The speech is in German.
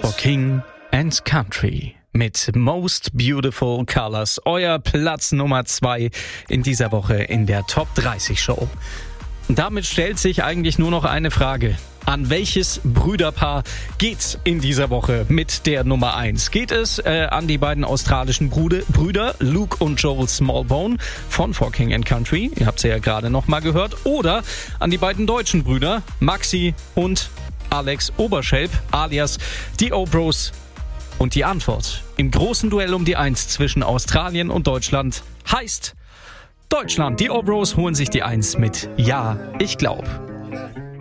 for King and Country mit Most Beautiful Colors. Euer Platz Nummer 2 in dieser Woche in der Top 30 Show. Und damit stellt sich eigentlich nur noch eine Frage. An welches Brüderpaar geht's in dieser Woche mit der Nummer 1? Geht es an die beiden australischen Brüder Luke und Joel Smallbone von For King and Country? Ihr habt sie ja gerade noch mal gehört. Oder an die beiden deutschen Brüder Maxi und Alex Oberschelp alias die O-Bros? Und die Antwort im großen Duell um die 1 zwischen Australien und Deutschland heißt Deutschland. Die O-Bros holen sich die 1 mit Ja, ich glaub.